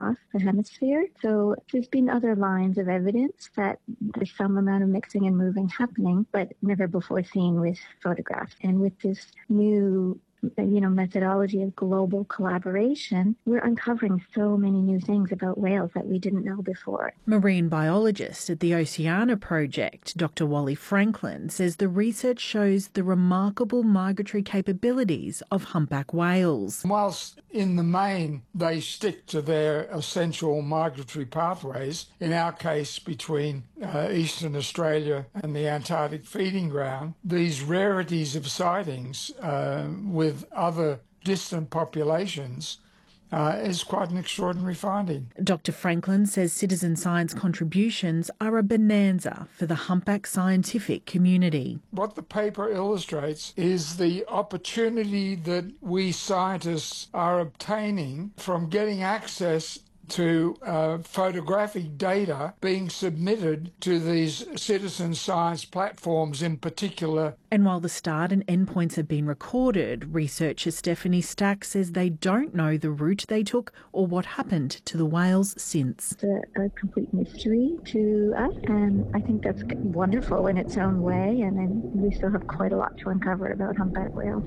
across the hemisphere. So there's been other lines of evidence that there's some amount of mixing and moving happening, but never before seen with photographs. And with this new methodology of global collaboration, we're uncovering so many new things about whales that we didn't know before. Marine biologist at the Oceana Project, Dr. Wally Franklin, says the research shows the remarkable migratory capabilities of humpback whales. Whilst in the main they stick to their essential migratory pathways, in our case between eastern Australia and the Antarctic feeding ground, these rarities of sightings with other distant populations is quite an extraordinary finding. Dr. Franklin says citizen science contributions are a bonanza for the humpback scientific community. What the paper illustrates is the opportunity that we scientists are obtaining from getting access to photographic data being submitted to these citizen science platforms in particular. And while the start and end points have been recorded, researcher Stephanie Stack says they don't know the route they took or what happened to the whales since. It's a complete mystery to us, and I think that's wonderful in its own way, and then we still have quite a lot to uncover about humpback whales.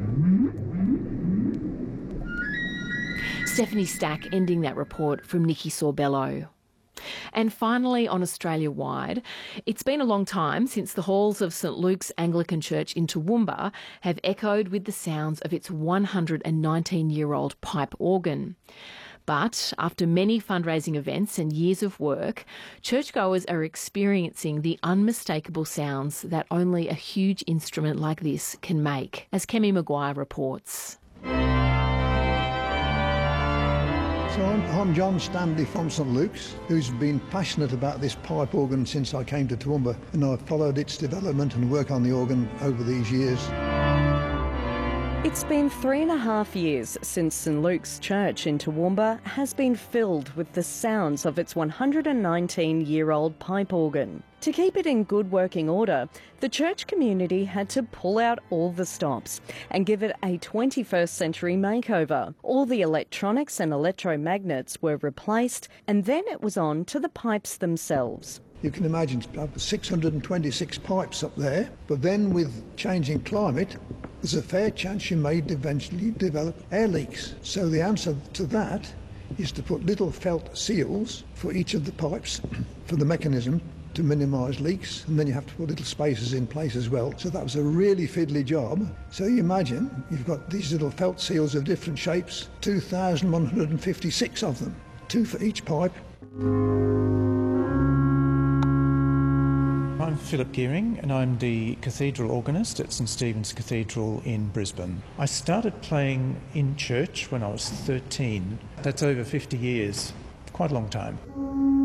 Stephanie Stack ending that report from Nikki Sorbello. And finally, on Australia-wide, it's been a long time since the halls of St Luke's Anglican Church in Toowoomba have echoed with the sounds of its 119-year-old pipe organ. But after many fundraising events and years of work, churchgoers are experiencing the unmistakable sounds that only a huge instrument like this can make, as Kemi Maguire reports. So I'm John Stanley from St Luke's, who's been passionate about this pipe organ since I came to Toowoomba, and I've followed its development and work on the organ over these years. It's been 3.5 years since St Luke's Church in Toowoomba has been filled with the sounds of its 119-year-old pipe organ. To keep it in good working order, the church community had to pull out all the stops and give it a 21st century makeover. All the electronics and electromagnets were replaced, and then it was on to the pipes themselves. You can imagine 626 pipes up there, but then with changing climate, there's a fair chance you may eventually develop air leaks. So the answer to that is to put little felt seals for each of the pipes for the mechanism to minimise leaks, and then you have to put little spacers in place as well. So that was a really fiddly job. So you imagine you've got these little felt seals of different shapes, 2,156 of them, 2 for each pipe. I'm Philip Gearing and I'm the cathedral organist at St Stephen's Cathedral in Brisbane. I started playing in church when I was 13. That's over 50 years, quite a long time.